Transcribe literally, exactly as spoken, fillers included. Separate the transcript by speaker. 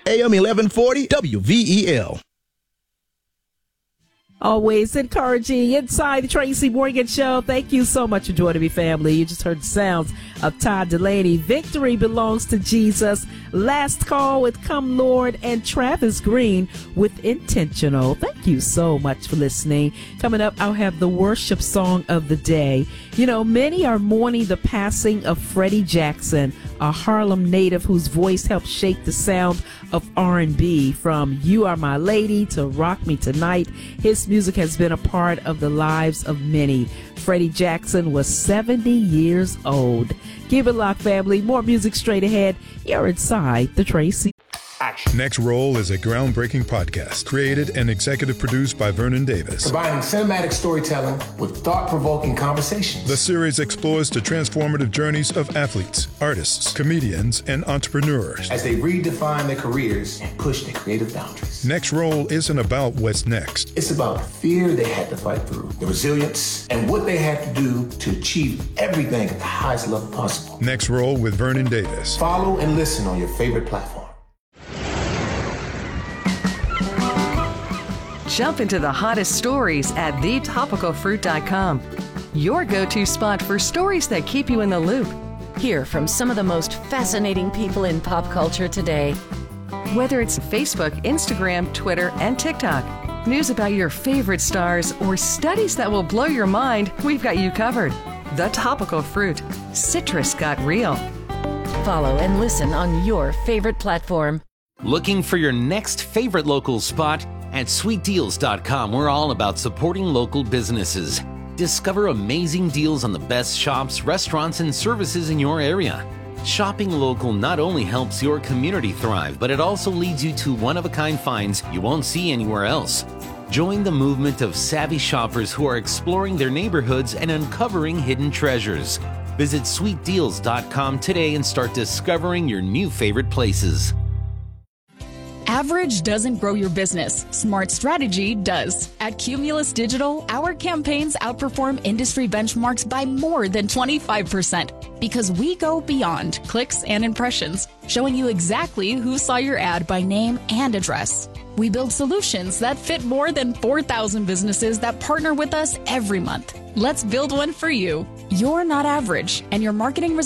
Speaker 1: A M eleven forty W V E L.
Speaker 2: Always encouraging inside the Tracy Morgan Show. Thank you so much for joining me, family. You just heard the sounds of Todd Delaney. Victory belongs to Jesus. Last Call with Come Lord, and Travis Green with Intentional. Thank you so much for listening. Coming up, I'll have the worship song of the day. You know, many are mourning the passing of Freddie Jackson, a Harlem native whose voice helped shape the sound of R and B. From You Are My Lady to Rock Me Tonight, his music has been a part of the lives of many. Freddie Jackson was seventy years old. Keep it locked, family. More music straight ahead. You're inside the Tracy.
Speaker 3: Action. Next Roll is a groundbreaking podcast created and executive produced by Vernon Davis.
Speaker 4: Combining cinematic storytelling with thought-provoking conversations.
Speaker 3: The series explores the transformative journeys of athletes, artists, comedians, and entrepreneurs
Speaker 4: as they redefine their careers and push their creative boundaries.
Speaker 3: Next Roll isn't about what's next.
Speaker 4: It's about the fear they had to fight through, the resilience, and what they had to do to achieve everything at the highest level possible.
Speaker 3: Next Roll with Vernon Davis.
Speaker 4: Follow and listen on your favorite platform.
Speaker 5: Jump into the hottest stories at the topical fruit dot com. Your go-to spot for stories that keep you in the loop.
Speaker 6: Hear from some of the most fascinating people in pop culture today.
Speaker 5: Whether it's Facebook, Instagram, Twitter, and TikTok, news about your favorite stars, or studies that will blow your mind, we've got you covered. The Topical Fruit. Citrus got real.
Speaker 6: Follow and listen on your favorite platform.
Speaker 7: Looking for your next favorite local spot? At sweet deals dot com, we're all about supporting local businesses. Discover amazing deals on the best shops, restaurants, and services in your area. Shopping local not only helps your community thrive, but it also leads you to one-of-a-kind finds you won't see anywhere else. Join the movement of savvy shoppers who are exploring their neighborhoods and uncovering hidden treasures. Visit sweet deals dot com today and start discovering your new favorite places.
Speaker 8: Average doesn't grow your business. Smart strategy does. At Cumulus Digital, our campaigns outperform industry benchmarks by more than twenty-five percent because we go beyond clicks and impressions, showing you exactly who saw your ad by name and address. We build solutions that fit more than four thousand businesses that partner with us every month. Let's build one for you. You're not average, and your marketing